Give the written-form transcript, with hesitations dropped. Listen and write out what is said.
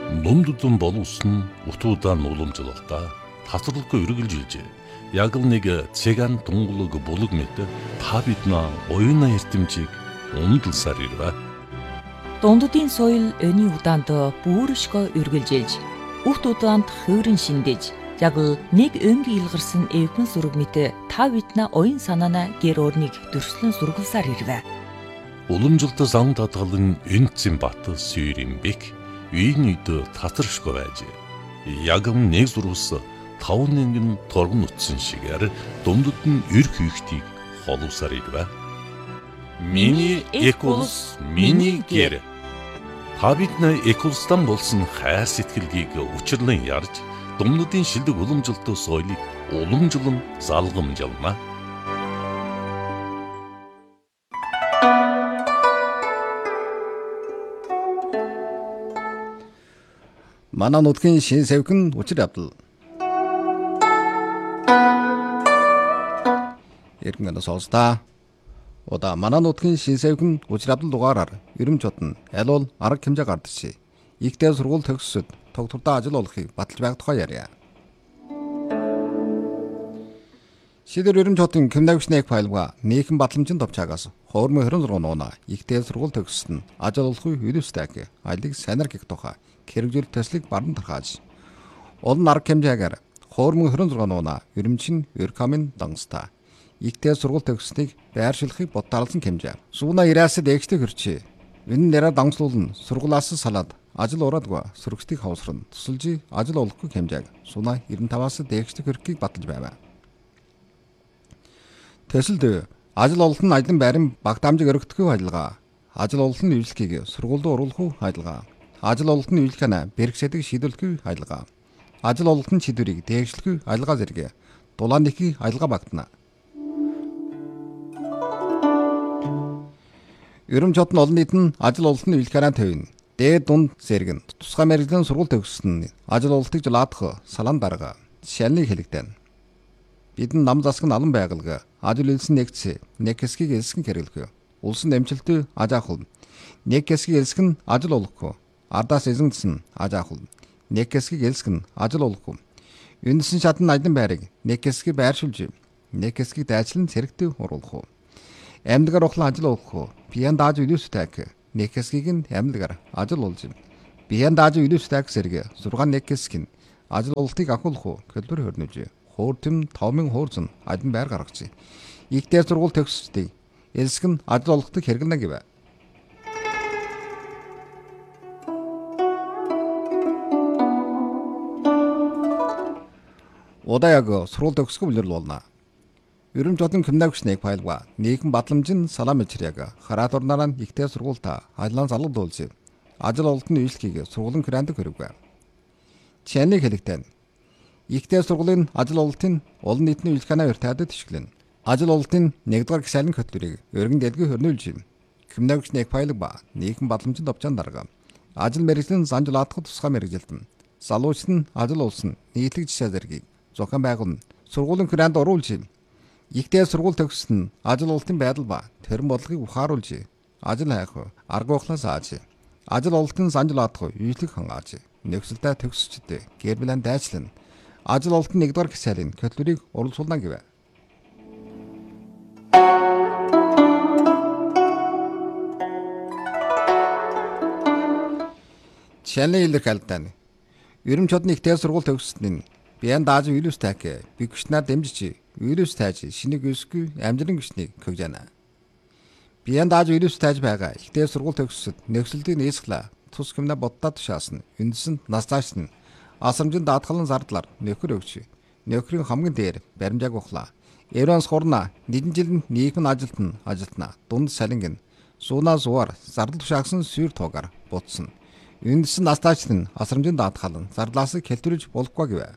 Дундудун боловсон утуудаан уламжлалтаа тасралгүй үргэлжилжээ. Яг л нэг цэган тунгалаг булаг мэт та биднээ оюуна эрдэмжийг ундалсаар ирвэ. Дундудын соёл өний удаанд бүршгөө үргэлжилж, урт удаанд хувирын шиндэж, яг л нэг өнг илгарсан эвгэн сүрэг мэт та биднээ оюун санаана гэр орныг дөрслөн сургалсаар ирвэ. Уламжлалт зан татгалан энцэн бат сүйрэмбек үйн үйд татаршгүй байж. Яг нэг зурвас 5 нэгэн торгон утсан шигээр дундад нь эрх хийхтийг холовсаар ирвэ. Миний эколс, миний гэр. Та биднээ эколстан болсон хайр сэтгэлгийг учирлан ярьж, дундадын шилдэг уламжлалт соёлыг уламжлан залгамжлана. Манай нутгийн шин сэвхэн учир явдал. Иргэн сонсдаа. Ода манай нутгийн шин сэвхэн учир явдал дугаараар Ерөнхий хотод аль бол арга хэмжээ гардагч. Ихтэй сургууль төгссөд тогтвортой ажил олохыг баталж байх тухай ярья. Шийдвэр Ерөнхий хотын Кимнавчны файлга нийгэм батламжийн товчаагаас хоормын 26 нууна ихтэй сургууль төгссөд ажил олохыг хөлөөстэйг айлыг санар гих тухай хэрэгжүүл төслийг баруун тархааж. Олон арга хэмжээгээр хоормын 26 нууна Ерөнхий Еркамын дангастаа ихтэй сургууль төгссөнийг байршуулахыг бодтаалсан хэмжээ. Сууна ирээсэд эгчтэй хөрчээ. Энэ нэрээр дангслуулна сургуулиас салаад ажил ураадгүй сөрөгчдийг хавсран тусалж ажил олохгүй хэмжээг Сууна 95-аас дээгчтэй хөрхийг баталж байв. Төсөлд ажил ололт нь ажлын байрын багтаамжийг өргөдөх ажиллагаа, ажил ололт нь үйлчлэгийг сургуульд оруулах ажиллагаа, ажил ололт нь үйлчлэгээ бэрхшээдэг шийдвэрлэх ажиллагаа, ажил ололт нь шийдвэрийг дээгшлэх ажиллагаа зэрэг дулаан нэхий ажиллагаа багтана. Ерөнхий хотын олон нийт нь ажил ололт нь үйлчлэгээ тавина. Дээд дунд зэрэг нь тусгай мэргэжлийн сургууль төгссөн ажил ололтыг жолоодох салаан дарга шалны хэлэгдэн. Бидэн нам засаг нь алан байгальга ажил үйлсэн нэгц нэг хэсгийг элсгэн хэрэглэх. Улсын эмчилтэй аж ахуй. Нэг хэсгийг элсгэн ажил олохгүй. Ардаас эзэмдсэн аж ахуй. Нэг хэсгийг элсгэн ажил олохгүй. Үндсэн шатны ажлын байрыг нэг хэсгийг байршуулж, нэг хэсгийг дайчлан цэрэгтэй оруулах. Амьдгаар ухлан ажил олох. Биеийн дааж үйлүүстэйг нэг хэсгийг нь амьдгаар ажил олж. Биеийн дааж үйлүүстэйг зэрэг 6 нэг хэсэг нь ажил ололтыг ахуулах хэлбэр хөрнөж. Хууртим 5000 хуурзан ажлын байр гаргаж. Ихтэй сургууль төгсчдийг элсгэн ажил олгохыг хэрэглэнэ гэв. Удаа яг сургууль төгсгөх үлрэл болно. Ерөнхий хотын Кимнавчны файлга нийгэм батламжийн салам мичрэг хараат орнараа ихтэй сургуультай ажлын залгуулж ажил ололтын үйлчлэгийг сургуулийн грант хөрөв. Чаныг хэлэгтэн. Ихтэй сургуулийн ажил ололтын олон нийтийн үйлчлэгээ урьдчилан тишгэлэн. Ажил ололтын 1-р гишүүний хөтөлбөрийг өргөн дэлгэх хөрнүүлж. Кимнавчны файлга нийгэм батламжийн товчаан дарга. Ажил мэргэжлийн санжлаадах тусгай мэргэжилтэн. Залуучд нь ажил олсон нийтлэг жишээ зэргийг зохион байгуулна. Сургуулийн грант оруулж. Ихтэй сургууль төгссөнд ажил ололтын байдал ба төрөн бодлогыг ухааруулж. Ажил хайх, арга ухлаас ааж. Ажил ололтын санжлаадах үйлчлэг хангааж. Нөхцөлтэй төгсчдээ гэр бүлэн дайчлан. Ажил ололтын 1-р гишүүний хөтөлбөрийг уруулсуулна гэв. Чанны илэрхийлэлтэн. Ерөнхий хотын ихтэй сургууль төгссөнд биеийн дааж үйлүүстэйг бигчнаар дэмжиж үйлүүс тааж шинийг өсгүй амжилан гүшнийг хөгжөөнэ. Биеийн дааж үйлүүс тааж байгаа ихтэй сургууль төгссөд нөхцөлтийн нийсглаа тус гэмнэ боддоо тушаасна. Үндсэнд нас цаашна. Асрамжийн даатгалан зардлаар нөхөр өгч. Нөхрийн хамгийн дээр баримжааг ухлаа. Евронс хурна нэгэн жилийн нийгэм ажилтна. Дунд салинг сууна зууар зардал тушаагсан сүйр туугаар бутсан. Үндсэн нас цаашны асрамжийн даатгалан зардлаас хэлтүүлж болохгүй гэв.